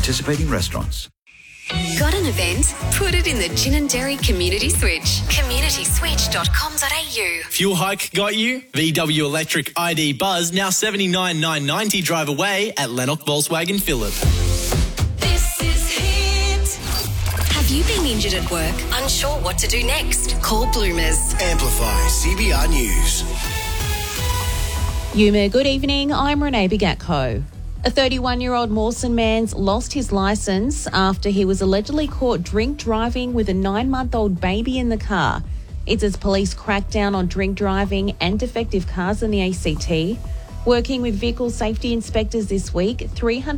participating restaurants. Got an event? Put it in the Gin and Dairy Community Switch. communityswitch.com.au. Fuel hike got you? VW Electric ID Buzz now $79,990 drive away at Lennox Volkswagen Phillip. This is Hit. Have you been injured at work? Unsure what to do next? Call Bloomers. Amplify CBR News. Yuma, good evening. I'm Renee Bigatko. A 31-year-old Mawson man's lost his licence after he was allegedly caught drink driving with a 9-month-old baby in the car. It's as police crack down on drink driving and defective cars in the ACT. Working with vehicle safety inspectors this week,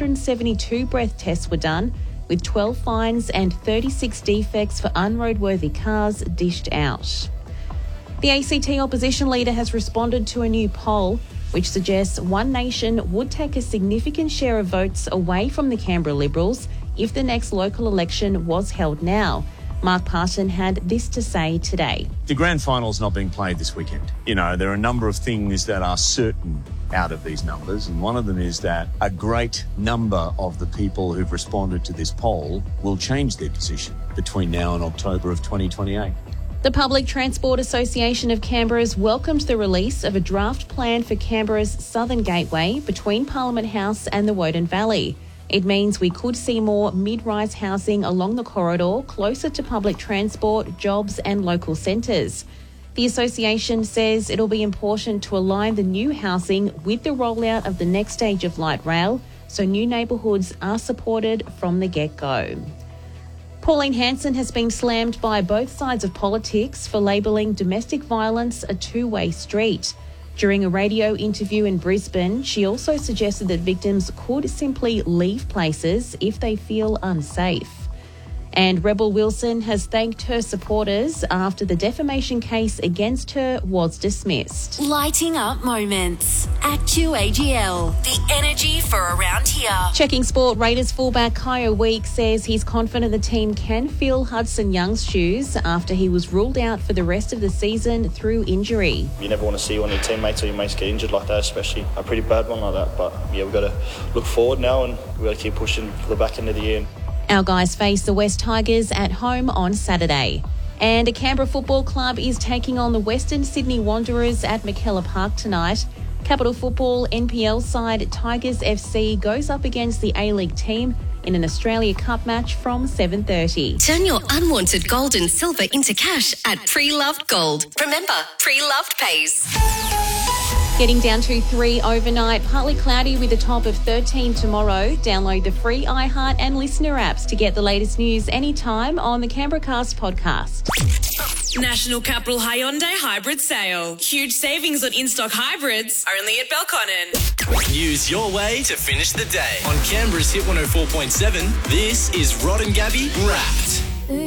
372 breath tests were done, with 12 fines and 36 defects for unroadworthy cars dished out. The ACT opposition leader has responded to a new poll which suggests One Nation would take a significant share of votes away from the Canberra Liberals if the next local election was held now. Mark Parton had this to say today. The grand final's not being played this weekend. You know, there are a number of things that are certain out of these numbers, and one of them is that a great number of the people who've responded to this poll will change their position between now and October of 2028. The Public Transport Association of Canberra has welcomed the release of a draft plan for Canberra's Southern Gateway between Parliament House and the Woden Valley. It means we could see more mid-rise housing along the corridor closer to public transport, jobs and local centres. The association says it'll be important to align the new housing with the rollout of the next stage of light rail, so new neighbourhoods are supported from the get-go. Pauline Hanson has been slammed by both sides of politics for labelling domestic violence a two-way street. During a radio interview in Brisbane, she also suggested that victims could simply leave places if they feel unsafe. And Rebel Wilson has thanked her supporters after the defamation case against her was dismissed. Lighting up moments. ActuAGL. The energy for around here. Checking sport, Raiders fullback Kyo Week says he's confident the team can fill Hudson Young's shoes after he was ruled out for the rest of the season through injury. You never want to see one of your teammates or your mates get injured like that, especially a pretty bad one like that. But yeah, we've got to look forward now and we've got to keep pushing for the back end of the year. Our guys face the West Tigers at home on Saturday. And a Canberra Football Club is taking on the Western Sydney Wanderers at McKellar Park tonight. Capital Football NPL side Tigers FC goes up against the A-League team in an Australia Cup match from 7:30. Turn your unwanted gold and silver into cash at Pre-Loved Gold. Remember, Pre-Loved pays. Getting down to 3 overnight, partly cloudy with a top of 13 tomorrow. Download the free iHeart and Listener apps to get the latest news anytime on the Canberra Cast podcast. National Capital Hyundai Hybrid Sale. Huge savings on in-stock hybrids, only at Belconnen. Use your way to finish the day. On Canberra's Hit 104.7, this is Rod and Gabby Wrapped.